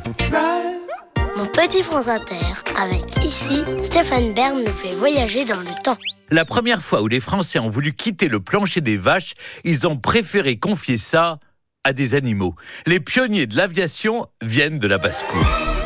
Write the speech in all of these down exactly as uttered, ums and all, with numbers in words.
Mon petit France Inter, avec ici, Stéphane Bern nous fait voyager dans le temps. La première fois où les Français ont voulu quitter le plancher des vaches, ils ont préféré confier ça à des animaux. Les pionniers de l'aviation viennent de la basse-cour.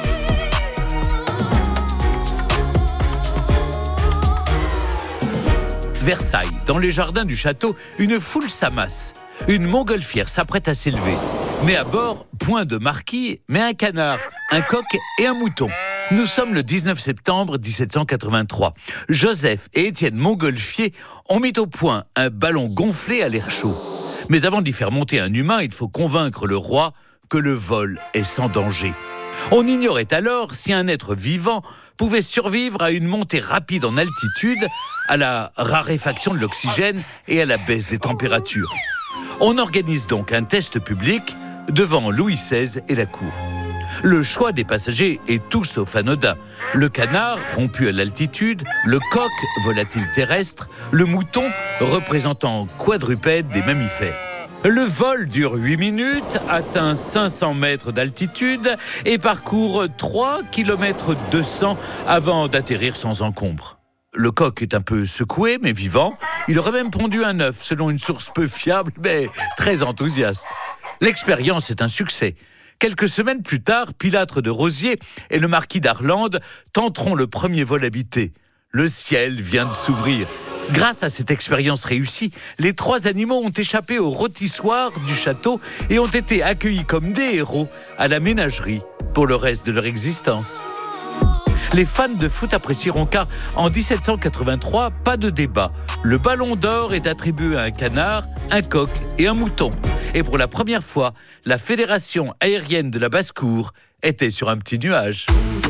Versailles, dans les jardins du château, une foule s'amasse. Une montgolfière s'apprête à s'élever. Mais à bord, point de marquis, mais un canard, un coq et un mouton. Nous sommes le dix-neuf septembre dix-sept cent quatre-vingt-trois. Joseph et Étienne Montgolfier ont mis au point un ballon gonflé à l'air chaud. Mais avant d'y faire monter un humain, il faut convaincre le roi que le vol est sans danger. On ignorait alors si un être vivant pouvait survivre à une montée rapide en altitude, à la raréfaction de l'oxygène et à la baisse des températures. On organise donc un test public devant Louis seize et la cour. Le choix des passagers est tout sauf anodin. Le canard, rompu à l'altitude, le coq, volatile terrestre, le mouton, représentant quadrupède des mammifères. Le vol dure huit minutes, atteint cinq cents mètres d'altitude et parcourt trois kilomètres deux cents avant d'atterrir sans encombre. Le coq est un peu secoué, mais vivant. Il aurait même pondu un œuf, selon une source peu fiable, mais très enthousiaste. L'expérience est un succès. Quelques semaines plus tard, Pilâtre de Rosiers et le marquis d'Arlande tenteront le premier vol habité. Le ciel vient de s'ouvrir. Grâce à cette expérience réussie, les trois animaux ont échappé au rôtissoir du château et ont été accueillis comme des héros à la ménagerie pour le reste de leur existence. Les fans de foot apprécieront car, en dix-sept cent quatre-vingt-trois, pas de débat. Le ballon d'or est attribué à un canard, un coq et un mouton. Et pour la première fois, la Fédération aérienne de la basse-cour était sur un petit nuage.